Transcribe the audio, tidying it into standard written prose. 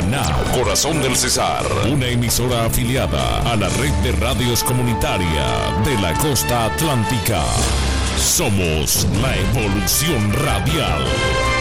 Caminar. Corazón del Cesar, una emisora afiliada a la red de radios comunitaria de la costa atlántica. Somos la evolución radial.